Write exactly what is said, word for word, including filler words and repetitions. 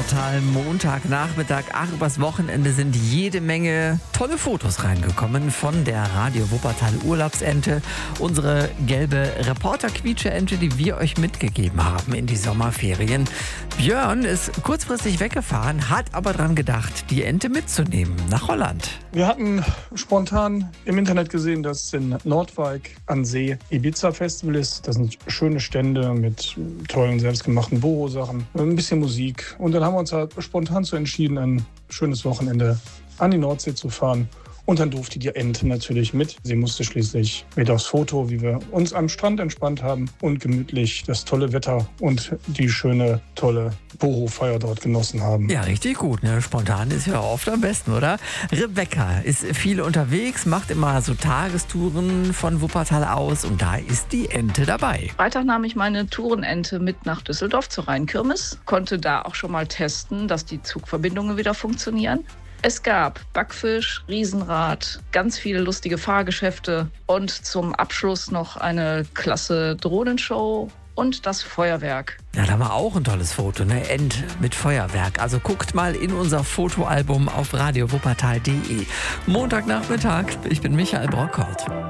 Wuppertal, Montagnachmittag. Ach, übers Wochenende sind jede Menge tolle Fotos reingekommen von der Radio Wuppertal Urlaubsente. Unsere gelbe Reporter-Quietsche-Ente, die wir euch mitgegeben haben in die Sommerferien. Björn ist kurzfristig weggefahren, hat aber dran gedacht, die Ente mitzunehmen nach Holland. Wir hatten spontan im Internet gesehen, dass in Nordwijk an See Ibiza-Festival ist. Das sind schöne Stände mit tollen, selbstgemachten Boho-Sachen, ein bisschen Musik. Und dann haben wir uns halt spontan so entschieden, ein schönes Wochenende an die Nordsee zu fahren. Und dann durfte die Ente natürlich mit. Sie musste schließlich mit aufs Foto, wie wir uns am Strand entspannt haben und gemütlich das tolle Wetter und die schöne, tolle Boho-Feier dort genossen haben. Ja, richtig gut. Ne? Spontan ist ja oft am besten, oder? Rebecca ist viel unterwegs, macht immer so Tagestouren von Wuppertal aus und da ist die Ente dabei. Freitag nahm ich meine Tourenente mit nach Düsseldorf zur Rheinkirmes. Konnte da auch schon mal testen, dass die Zugverbindungen wieder funktionieren. Es gab Backfisch, Riesenrad, ganz viele lustige Fahrgeschäfte und zum Abschluss noch eine klasse Drohnenshow und das Feuerwerk. Ja, da war auch ein tolles Foto, ne? Ente mit Feuerwerk. Also guckt mal in unser Fotoalbum auf radio wuppertal punkt de. Montagnachmittag, ich bin Michael Brockhaut.